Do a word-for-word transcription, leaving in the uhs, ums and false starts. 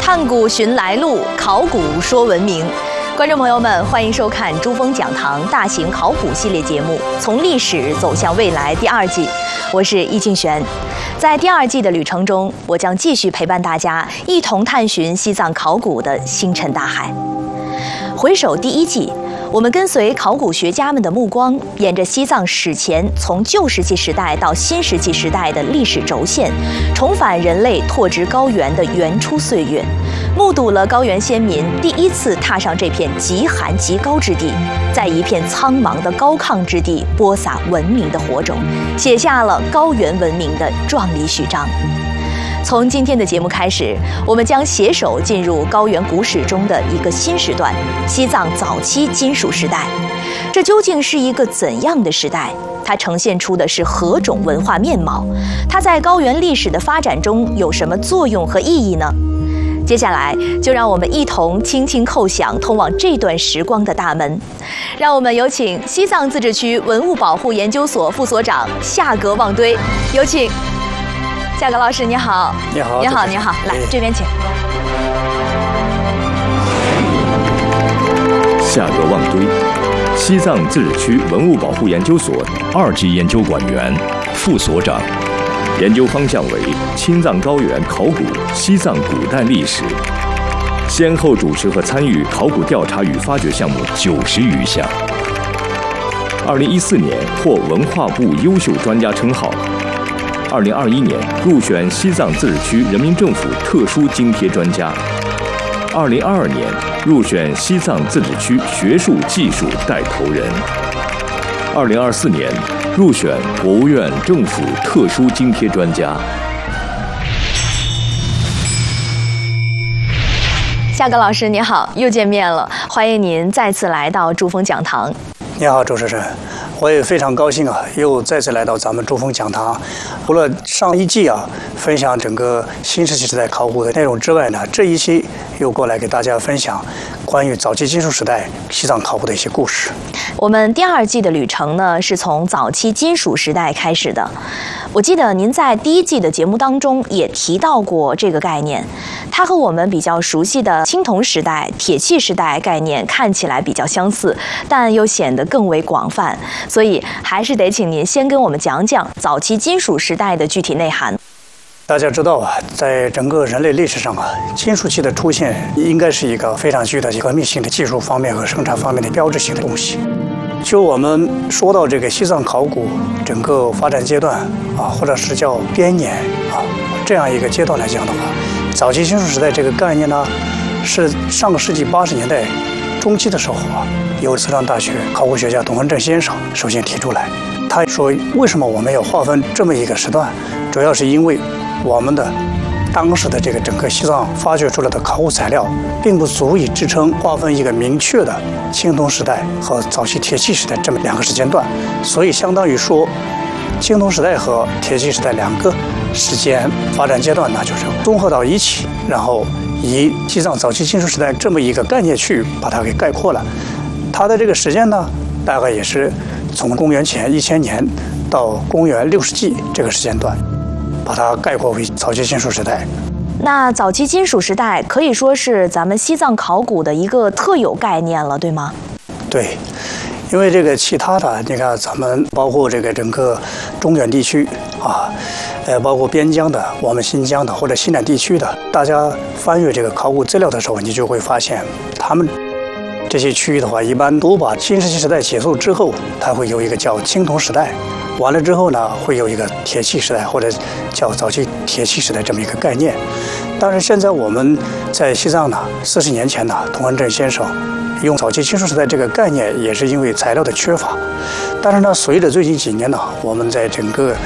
探古寻来路，考古说文明。观众朋友们，欢迎收看珠峰讲堂大型考古系列节目《从历史走向未来》第二季，我是易静璇。在第二季的旅程中，我将继续陪伴大家一同探寻西藏考古的星辰大海。回首第一季，我们跟随考古学家们的目光，沿着西藏史前从旧石器时代到新石器时代的历史轴线，重返人类拓殖高原的原初岁月，目睹了高原先民第一次踏上这片极寒极高之地，在一片苍茫的高亢之地播撒文明的火种，写下了高原文明的壮丽序章。从今天的节目开始，我们将携手进入高原古史中的一个新时段——西藏早期金属时代。这究竟是一个怎样的时代？它呈现出的是何种文化面貌？它在高原历史的发展中有什么作用和意义呢？接下来，就让我们一同轻轻叩响通往这段时光的大门。让我们有请西藏自治区文物保护研究所副所长夏格旺堆，有请。夏格老师，你好。 你好， 你好，你好，来这边请。 夏格旺堆，西藏自治区文物保护研究所二级研究管员、副所长，研究方向为青藏高原考古、西藏古代历史，先后主持和参与考古调查与发掘项目九十余项。二零一四年获文化部优秀专家称号。二零二一年入选西藏自治区人民政府特殊津贴专家。二零二二年入选西藏自治区学术技术带头人。二零二四年入选国务院政府特殊津贴专家。 夏格老师你好，又见面了，欢迎您再次来到珠峰讲堂。 你好，主持人。我也非常高兴啊，又再次来到咱们珠峰讲堂。除了上一季啊分享整个新石器时代考古的内容之外呢，这一期又过来给大家分享关于早期金属时代西藏考古的一些故事。 我们第二季的旅程呢，是从早期金属时代开始的。我记得您在第一季的节目当中也提到过这个概念，它和我们比较熟悉的青铜时代、铁器时代概念看起来比较相似，但又显得更为广泛。所以还是得请您先跟我们讲讲早期金属时代的具体内涵。 大家知道啊，在整个人类历史上啊，金属器的出现应该是一个非常具有革命性的技术方面和生产方面的标志性的东西。就我们说到这个西藏考古整个发展阶段啊，或者是叫编年啊这样一个阶段来讲的话，早期金属时代这个概念呢，是上个世纪八十年代中期的时候啊，由四川大学考古学家董文正先生首先提出来。他说，为什么我们要划分这么一个时段？主要是因为我们的当时的这个整个西藏发掘出来的考古材料，并不足以支撑划分一个明确的青铜时代和早期铁器时代这么两个时间段，所以相当于说，青铜时代和铁器时代两个时间发展阶段呢，就是综合到一起，然后以西藏早期金属时代这么一个概念去把它给概括了。它的这个时间呢，大概也是从公元前一千年到公元六世纪这个时间段，把它概括为早期金属时代。 那早期金属时代可以说是咱们西藏考古的一个特有概念了，对吗？ 对，因为这个其他的，你看咱们包括这个整个中原地区啊，呃，包括边疆的，我们新疆的或者西南地区的，大家翻阅这个考古资料的时候，你就会发现，他们这些区域的话，一般都把新石器时代结束之后，它会有一个叫青铜时代，完了之后呢，会有一个铁器时代或者叫早期铁器时代这么一个概念。但是现在我们在西藏呢，四十年前呢，董文正先生用早期金属时代这个概念，也是因为材料的缺乏。但是呢，随着最近几年呢，我们在整个